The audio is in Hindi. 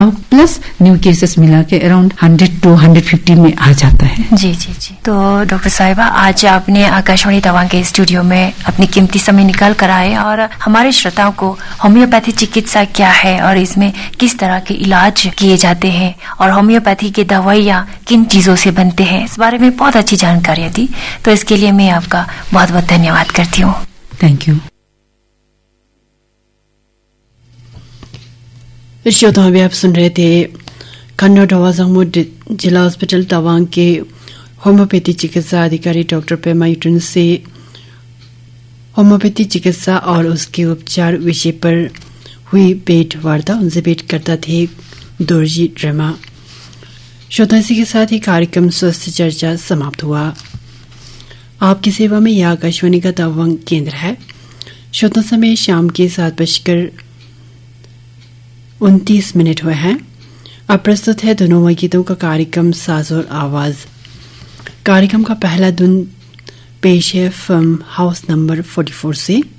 अब प्लस न्यू केसेस मिला के अराउंड 100 to 150 में आ जाता है। जी जी जी। तो डॉक्टर साहिबा, आज आपने आकाशवाणी तवांग के स्टूडियो में अपनी कीमती समय निकाल कर आए और हमारे श्रोताओं को होम्योपैथी चिकित्सा क्या है और इसमें किस तरह के इलाज किए जाते हैं और होम्योपैथी की दवाइयाँ किन चीजों से बनते हैं, इस बारे में बहुत अच्छी जानकारी दी। तो इसके लिए मैं आपका बहुत बहुत धन्यवाद करती हूँ। Thank you. श्रोता, अभी आप सुन रहे थे खन्ना डवाजांगमो जिला अस्पताल तवांग के होम्योपैथी चिकित्सा अधिकारी डॉक्टर पेमा यूटन से होम्योपैथी चिकित्सा और उसके उपचार विषय पर हुई भेंट वार्ता। उनसे भेंट करता थे दोरजी ड्रामा। श्रोता, इसी के साथ ही कार्यक्रम स्वस्थ चर्चा समाप्त हुआ। आपकी सेवा में यह आकाशवाणी का तवांग केंद्र है। श्रोता, समय शाम के 7:29 हुए हैं। अब प्रस्तुत है दोनों गीतों का कार्यक्रम साज और आवाज। कार्यक्रम का पहला धुन पेश है फिल्म हाउस नंबर 44 से।